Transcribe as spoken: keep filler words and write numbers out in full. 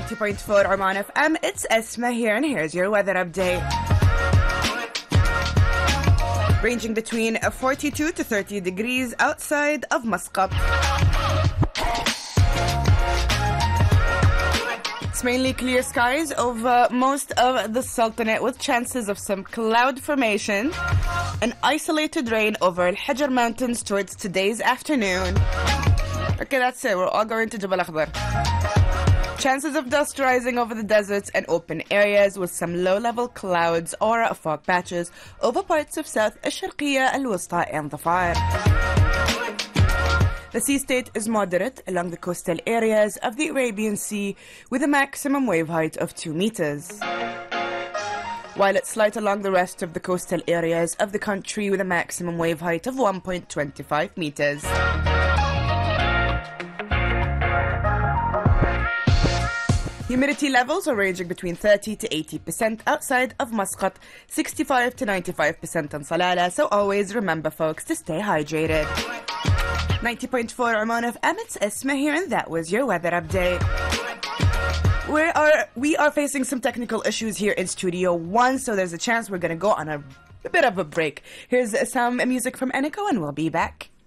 ninety point four Oman F M. It's Esma here, and here's your weather update. Ranging between forty-two to thirty degrees outside of Muscat. It's mainly clear skies over most of the Sultanate with chances of some cloud formation and isolated rain over Al Hajar Mountains towards today's afternoon. Okay, that's it. We're all going to Jabal Akhbar. Chances of dust rising over the deserts and open areas with some low-level clouds or fog patches over parts of South Al-Sharqiyya, Al-Wusta and Dhafar. The sea state is moderate along the coastal areas of the Arabian Sea with a maximum wave height of two meters. While it's light along the rest of the coastal areas of the country with a maximum wave height of one point two five meters. Humidity levels are ranging between thirty to eighty percent outside of Muscat, sixty-five to ninety-five percent on Salalah, so always remember, folks, to stay hydrated. ninety point four Oman F M, it's Esma here, and that was your weather update. We are, we are facing some technical issues here in Studio One, so there's a chance we're going to go on a, a bit of a break. Here's some music from Eniko, and we'll be back.